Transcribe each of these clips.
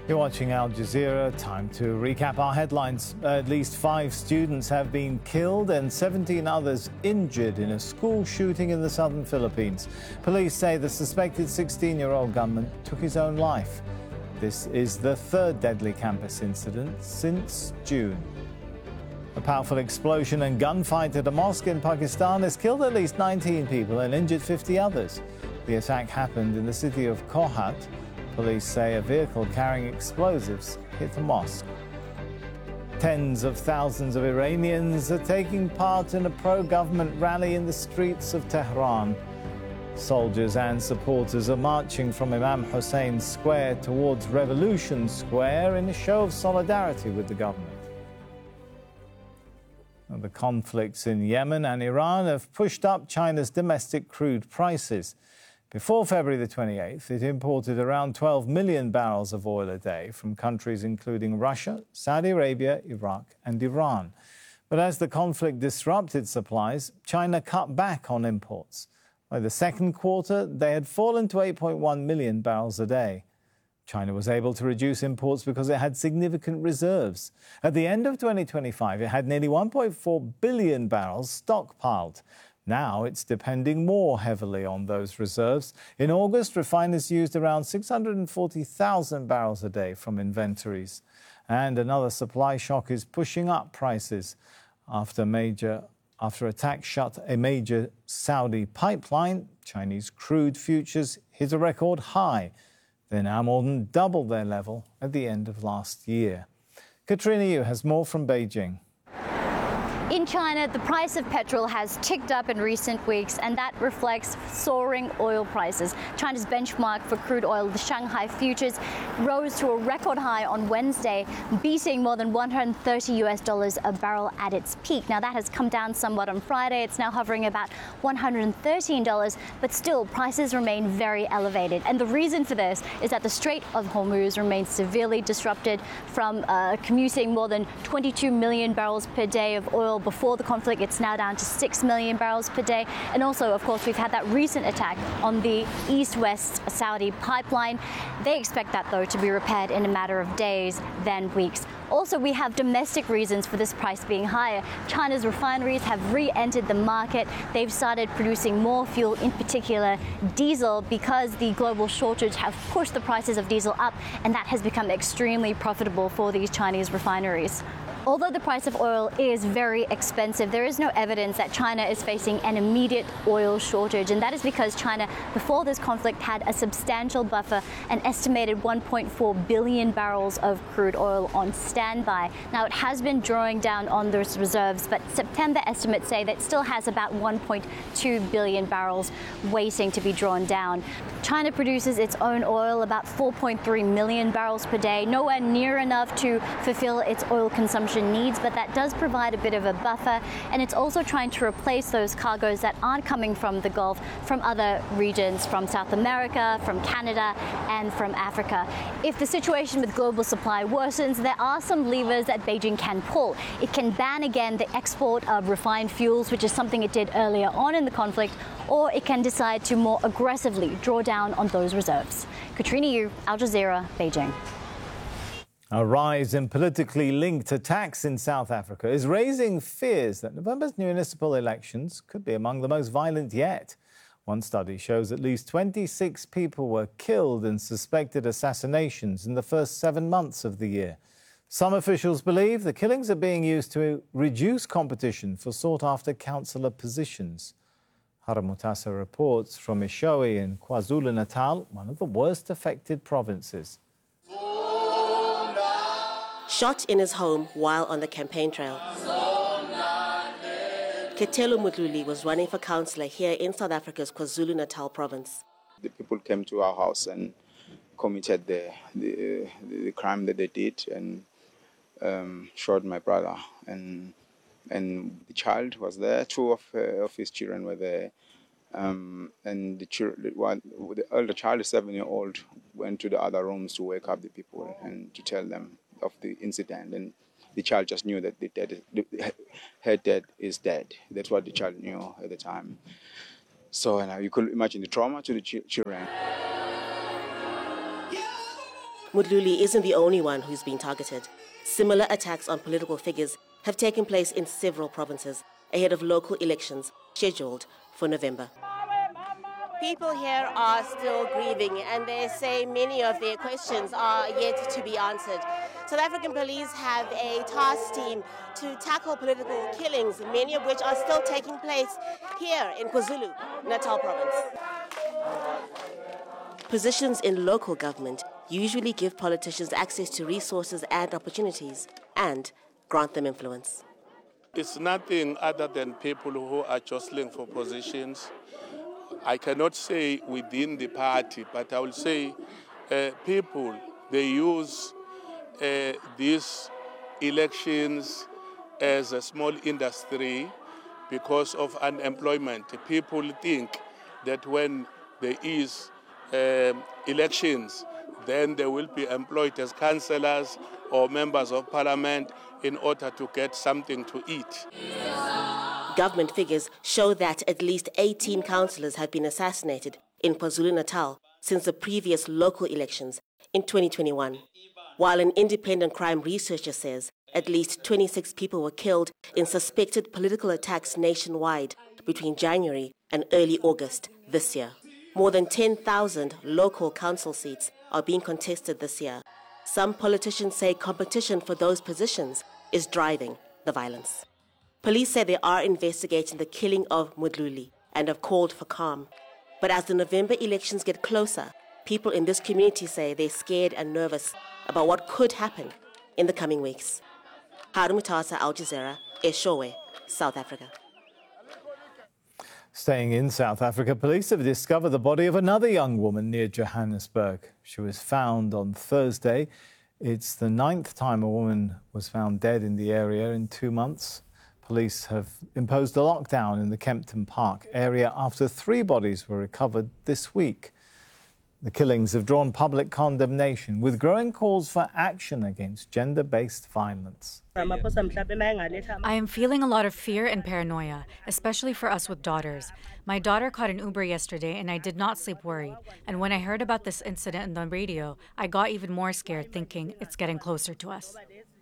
You're watching Al Jazeera. Time to recap our headlines. At least 5 students have been killed and 17 others injured in a school shooting in the southern Philippines. Police say the suspected 16-year-old gunman took his own life. This is the 3rd deadly campus incident since June. A powerful explosion and gunfight at a mosque in Pakistan has killed at least 19 people and injured 50 others. The attack happened in the city of Kohat. Police say a vehicle carrying explosives hit the mosque. Tens of thousands of Iranians are taking part in a pro-government rally in the streets of Tehran. Soldiers and supporters are marching from Imam Hussein Square towards Revolution Square in a show of solidarity with the government. The conflicts in Yemen and Iran have pushed up China's domestic crude prices. Before February the 28th, it imported around 12 million barrels of oil a day from countries including Russia, Saudi Arabia, Iraq and Iran. But as the conflict disrupted supplies, China cut back on imports. By the second quarter, they had fallen to 8.1 million barrels a day. China was able to reduce imports because it had significant reserves. At the end of 2025, it had nearly 1.4 billion barrels stockpiled. Now it's depending more heavily on those reserves. In August, refiners used around 640,000 barrels a day from inventories. And another supply shock is pushing up prices after attack shut a major Saudi pipeline. Chinese crude futures hit a record high. They're now more than double their level at the end of last year. Katrina Yu has more from Beijing. In China, the price of petrol has ticked up in recent weeks, and that reflects soaring oil prices. China's benchmark for crude oil, the Shanghai futures, rose to a record high on Wednesday, beating more than $130 a barrel at its peak. Now, that has come down somewhat on Friday. It's now hovering about $113, but still, prices remain very elevated. And the reason for this is that the Strait of Hormuz remains severely disrupted from commuting more than 22 million barrels per day of oil. Before the conflict, it's now down to 6 million barrels per day. And also, of course, we've had that recent attack on the east-west Saudi pipeline. They expect that, though, to be repaired in a matter of days, then weeks. Also, we have domestic reasons for this price being higher. China's refineries have re-entered the market. They've started producing more fuel, in particular diesel, because the global shortage have pushed the prices of diesel up, and that has become extremely profitable for these Chinese refineries. Although the price of oil is very expensive, there is no evidence that China is facing an immediate oil shortage. And that is because China, before this conflict, had a substantial buffer, an estimated 1.4 billion barrels of crude oil on standby. Now, it has been drawing down on those reserves, but September estimates say that it still has about 1.2 billion barrels waiting to be drawn down. China produces its own oil, about 4.3 million barrels per day, nowhere near enough to fulfill its oil consumption needs, but that does provide a bit of a buffer, and it's also trying to replace those cargoes that aren't coming from the Gulf, from other regions, from South America, from Canada, and from Africa. If the situation with global supply worsens, there are some levers that Beijing can pull. It can ban again the export of refined fuels, which is something it did earlier on in the conflict, or it can decide to more aggressively draw down on those reserves. Katrina Yu, Al Jazeera, Beijing. A rise in politically linked attacks in South Africa is raising fears that November's municipal elections could be among the most violent yet. One study shows at least 26 people were killed in suspected assassinations in the first 7 months of the year. Some officials believe the killings are being used to reduce competition for sought-after councillor positions. Haram Mutasa reports from Eshowe in KwaZulu-Natal, one of the worst affected provinces. Shot in his home while on the campaign trail. Ketelo Mutluli was running for councillor here in South Africa's KwaZulu-Natal province. The people came to our house and committed the crime that they did and shot my brother. And the child was there, 2 of his children were there. And the elder child, the 7-year-old, went to the other rooms to wake up the people and to tell them of the incident, and the child just knew that her dad is dead. That's what the child knew at the time. So you could imagine the trauma to the children. Mudluli isn't the only one who's been targeted. Similar attacks on political figures have taken place in several provinces ahead of local elections scheduled for November. People here are still grieving, and they say many of their questions are yet to be answered. South African police have a task team to tackle political killings, many of which are still taking place here in KwaZulu-Natal province. Positions in local government usually give politicians access to resources and opportunities and grant them influence. It's nothing other than people who are jostling for positions. I cannot say within the party, but I will say people, they use these elections as a small industry because of unemployment. People think that when there is elections, then they will be employed as councillors or members of parliament in order to get something to eat. Government figures show that at least 18 councillors have been assassinated in KwaZulu-Natal since the previous local elections in 2021, while an independent crime researcher says at least 26 people were killed in suspected political attacks nationwide between January and early August this year. More than 10,000 local council seats are being contested this year. Some politicians say competition for those positions is driving the violence. Police say they are investigating the killing of Mudluli and have called for calm. But as the November elections get closer, people in this community say they're scared and nervous about what could happen in the coming weeks. Haru Mutasa, Al Jazeera, Eshowe, South Africa. Staying in South Africa, police have discovered the body of another young woman near Johannesburg. She was found on Thursday. It's the 9th time a woman was found dead in the area in 2 months. Police have imposed a lockdown in the Kempton Park area after 3 bodies were recovered this week. The killings have drawn public condemnation, with growing calls for action against gender-based violence. I am feeling a lot of fear and paranoia, especially for us with daughters. My daughter caught an Uber yesterday and I did not sleep worried. And when I heard about this incident on the radio, I got even more scared, thinking it's getting closer to us.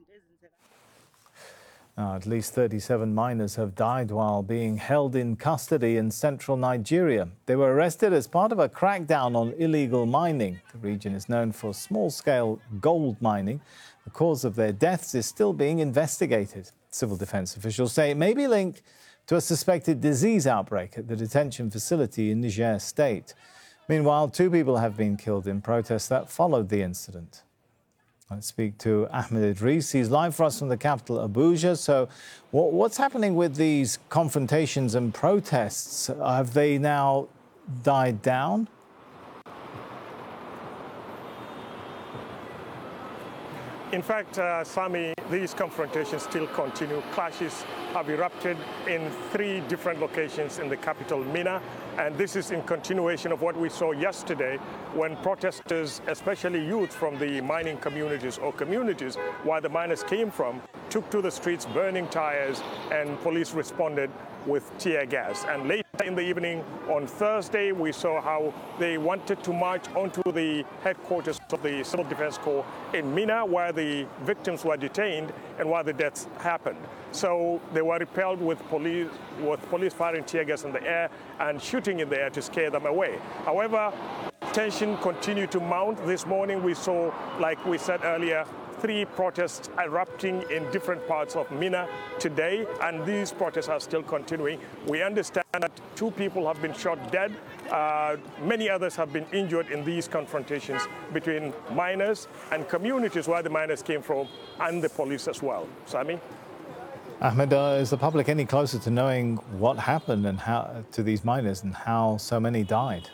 Now, at least 37 miners have died while being held in custody in central Nigeria. They were arrested as part of a crackdown on illegal mining. The region is known for small-scale gold mining. The cause of their deaths is still being investigated. Civil defense officials say it may be linked to a suspected disease outbreak at the detention facility in Niger State. Meanwhile, 2 people have been killed in protests that followed the incident. Let's speak to Ahmed Idris. He's live for us from the capital, Abuja. So what's happening with these confrontations and protests? Have they now died down? In fact, Sami, these confrontations still continue. Clashes have erupted in 3 different locations in the capital, Minna. And this is in continuation of what we saw yesterday when protesters, especially youth from the mining communities or communities where the miners came from, took to the streets burning tires, and police responded with tear gas. And later in the evening on Thursday, we saw how they wanted to march onto the headquarters of the Civil Defense Corps in Minna, where the victims were detained and where the deaths happened. So they were repelled with police firing tear gas in the air and shooting in the air to scare them away. However, tension continued to mount. This morning we saw, like we said earlier, 3 protests erupting in different parts of Minna today, and these protests are still continuing. We understand that 2 people have been shot dead. Many others have been injured in these confrontations between miners and communities where the miners came from, and the police as well. Sami? Ahmed, is the public any closer to knowing what happened and how to these miners and how so many died?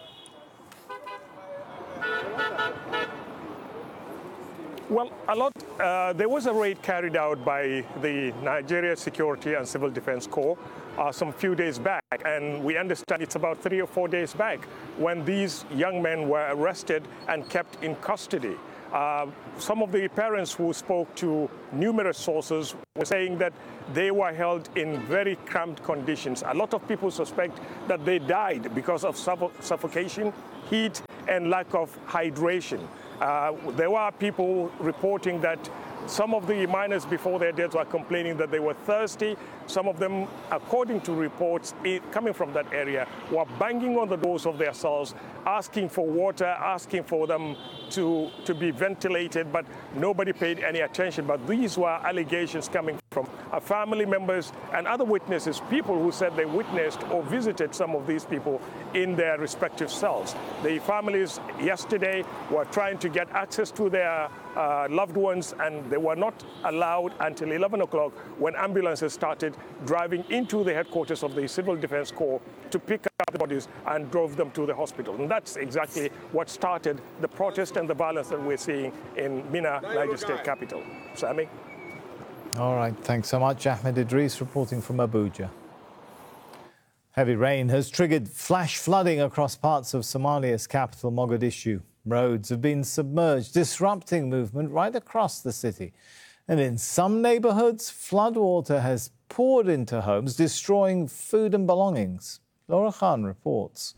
Well, a lot. There was a raid carried out by the Nigeria Security and Civil Defense Corps some few days back, and we understand it's about 3 or 4 days back when these young men were arrested and kept in custody. Some of the parents who spoke to numerous sources were saying that they were held in very cramped conditions. A lot of people suspect that they died because of suffocation, heat, and lack of hydration. There were people reporting that some of the miners before their deaths were complaining that they were thirsty. Some of them, according to reports coming from that area, were banging on the doors of their cells, asking for water, asking for them to be ventilated, but nobody paid any attention. But these were allegations coming from family members and other witnesses, people who said they witnessed or visited some of these people in their respective cells. The families yesterday were trying to get access to their loved ones, and they were not allowed until 11 o'clock when ambulances started driving into the headquarters of the Civil Defense Corps to pick up the bodies and drove them to the hospital. And that's exactly what started the protest and the violence that we're seeing in Mina, Niger State capital. Sammy? All right, thanks so much. Ahmed Idris reporting from Abuja. Heavy rain has triggered flash flooding across parts of Somalia's capital, Mogadishu. Roads have been submerged, disrupting movement right across the city. And in some neighbourhoods, floodwater has poured into homes, destroying food and belongings. Laura Khan reports.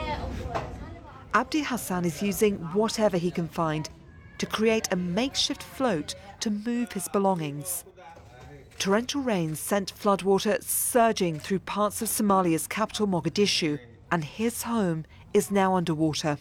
Abdi Hassan is using whatever he can find to create a makeshift float to move his belongings. Torrential rains sent floodwater surging through parts of Somalia's capital, Mogadishu, and his home is now underwater.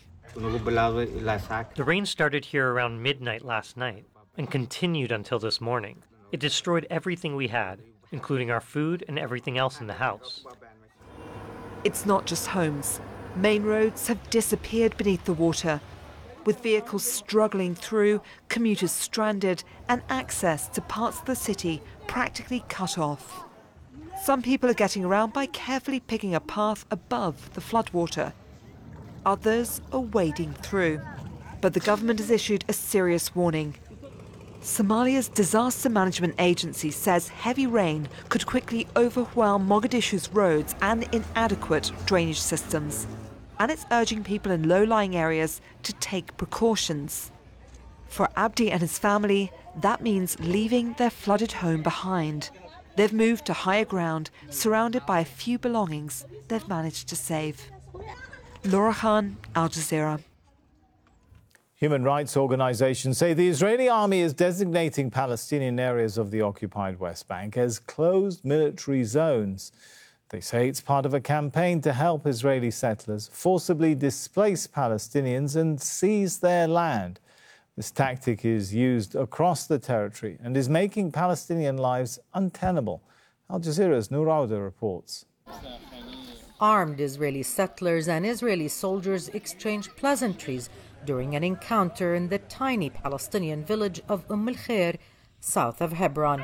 The rain started here around midnight last night and continued until this morning. It destroyed everything we had, including our food and everything else in the house. It's not just homes. Main roads have disappeared beneath the water, with vehicles struggling through, commuters stranded, and access to parts of the city practically cut off. Some people are getting around by carefully picking a path above the floodwater. Others are wading through. But the government has issued a serious warning. Somalia's Disaster Management Agency says heavy rain could quickly overwhelm Mogadishu's roads and inadequate drainage systems. And it's urging people in low-lying areas to take precautions. For Abdi and his family, that means leaving their flooded home behind. They've moved to higher ground, surrounded by a few belongings they've managed to save. Laura Khan, Al Jazeera. Human rights organisations say the Israeli army is designating Palestinian areas of the occupied West Bank as closed military zones. They say it's part of a campaign to help Israeli settlers forcibly displace Palestinians and seize their land. This tactic is used across the territory and is making Palestinian lives untenable. Al Jazeera's Noor Auda reports. Armed Israeli settlers and Israeli soldiers exchanged pleasantries during an encounter in the tiny Palestinian village of al-Khair, south of Hebron.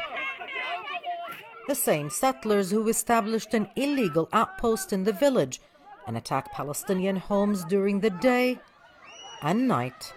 The same settlers who established an illegal outpost in the village and attacked Palestinian homes during the day and night.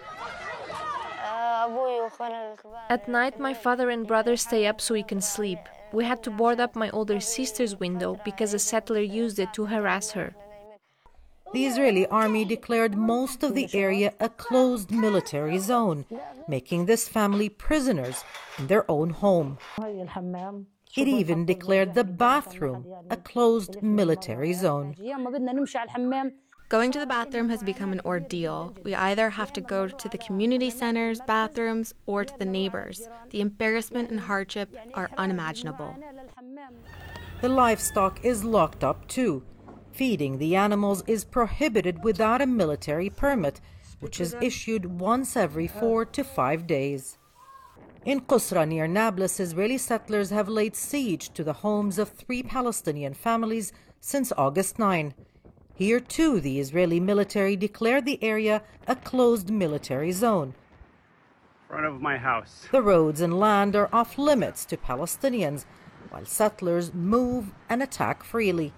At night, my father and brother stay up so we can sleep. We had to board up my older sister's window because a settler used it to harass her. The Israeli army declared most of the area a closed military zone, making this family prisoners in their own home. It even declared the bathroom a closed military zone. Going to the bathroom has become an ordeal. We either have to go to the community centers, bathrooms, or to the neighbors. The embarrassment and hardship are unimaginable. The livestock is locked up too. Feeding the animals is prohibited without a military permit, which is issued once every 4 to 5 days. In Qusra near Nablus, Israeli settlers have laid siege to the homes of 3 Palestinian families since August 9. Here too, the Israeli military declared the area a closed military zone. Front of my house. The roads and land are off limits to Palestinians, while settlers move and attack freely.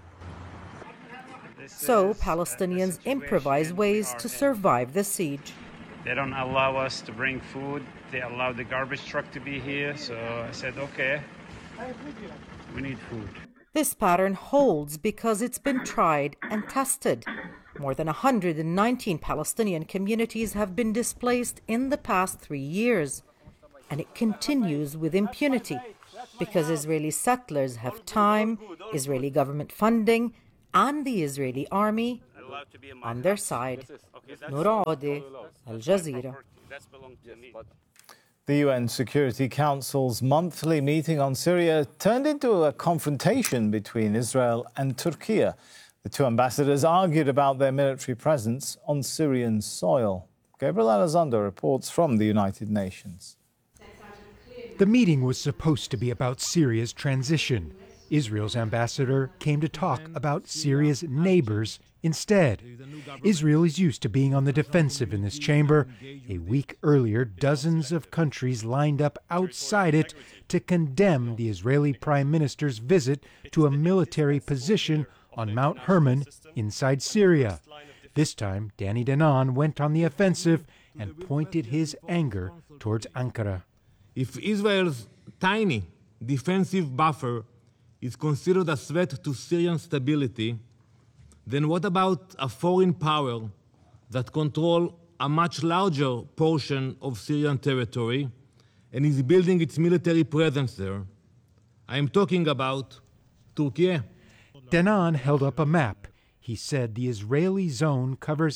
So Palestinians improvise ways to survive the siege. They don't allow us to bring food. They allow the garbage truck to be here. So I said, okay, we need food. This pattern holds because it's been tried and tested. More than 119 Palestinian communities have been displaced in the past 3 years. And it continues with impunity because Israeli settlers have time, Israeli government funding, and the Israeli army on their side. Noor Auda, Al Jazeera. The UN Security Council's monthly meeting on Syria turned into a confrontation between Israel and Turkey. The two ambassadors argued about their military presence on Syrian soil. Gabriel Elizondo reports from the United Nations. The meeting was supposed to be about Syria's transition. Israel's ambassador came to talk about Syria's neighbors instead. Israel is used to being on the defensive in this chamber. A week earlier, dozens of countries lined up outside it to condemn the Israeli Prime Minister's visit to a military position on Mount Hermon inside Syria. This time, Danny Danon went on the offensive and pointed his anger towards Ankara. If Israel's tiny defensive buffer is considered a threat to Syrian stability, then what about a foreign power that controls a much larger portion of Syrian territory and is building its military presence there? I am talking about Turkey. Danon held up a map. He said the Israeli zone covers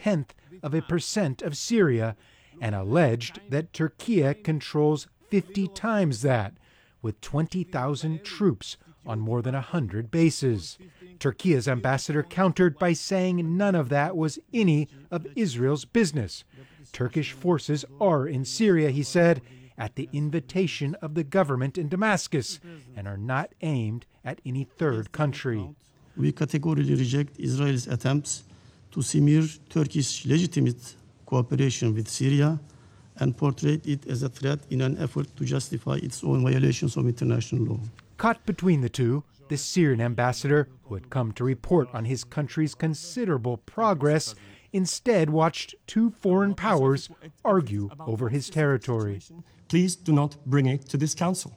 0.1% of Syria and alleged that Turkey controls 50 times that, with 20,000 troops on more than 100 bases. Turkey's ambassador countered by saying none of that was any of Israel's business. Turkish forces are in Syria, he said, at the invitation of the government in Damascus, and are not aimed at any third country. We categorically reject Israel's attempts to smear Turkey's legitimate cooperation with Syria and portray it as a threat in an effort to justify its own violations of international law. Caught between the two, the Syrian ambassador, who had come to report on his country's considerable progress, instead watched two foreign powers argue over his territory. Please do not bring it to this council.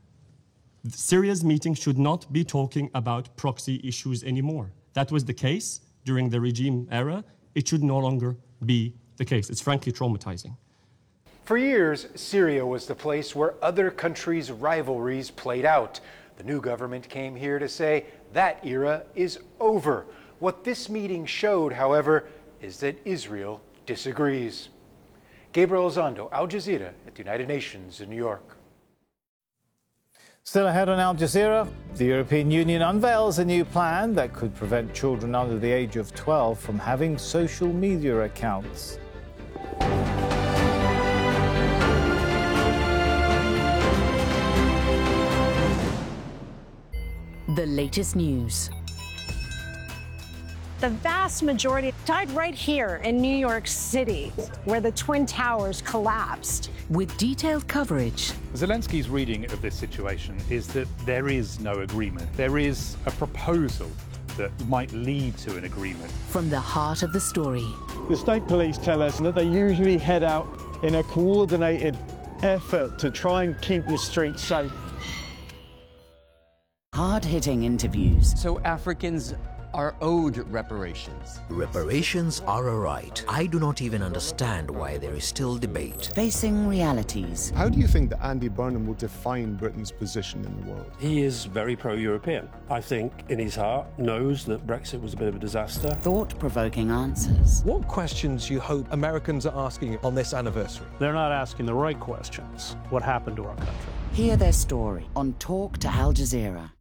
Syria's meeting should not be talking about proxy issues anymore. That was the case during the regime era. It should no longer be the case. It's frankly traumatizing. For years, Syria was the place where other countries' rivalries played out. The new government came here to say that era is over. What this meeting showed, however, is that Israel disagrees. Gabriel Elizondo, Al Jazeera at the United Nations in New York. Still ahead on Al Jazeera, the European Union unveils a new plan that could prevent children under the age of 12 from having social media accounts. The latest news. The vast majority died right here in New York City, where the Twin Towers collapsed. With detailed coverage. Zelensky's reading of this situation is that there is no agreement. There is a proposal that might lead to an agreement. From the heart of the story. The state police tell us that they usually head out in a coordinated effort to try and keep the streets safe. Hard-hitting interviews. So Africans are owed reparations. Reparations are a right. I do not even understand why there is still debate. Facing realities. How do you think that Andy Burnham will define Britain's position in the world? He is very pro-European. I think in his heart knows that Brexit was a bit of a disaster. Thought-provoking answers. What questions do you hope Americans are asking on this anniversary? They're not asking the right questions. What happened to our country? Hear their story on Talk to Al Jazeera.